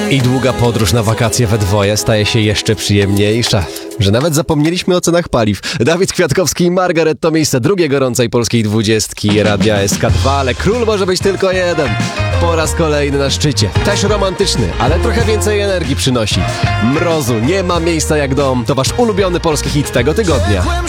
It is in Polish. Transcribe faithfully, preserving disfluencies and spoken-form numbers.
I długa podróż na wakacje we dwoje staje się jeszcze przyjemniejsza, że nawet zapomnieliśmy o cenach paliw. Dawid Kwiatkowski i Margaret to miejsce drugiej gorącej polskiej dwudziestki Radia S K dwa, ale król może być tylko jeden. Po raz kolejny na szczycie. Też romantyczny, ale trochę więcej energii przynosi. Mrozu nie ma miejsca jak dom. To wasz ulubiony polski hit tego tygodnia.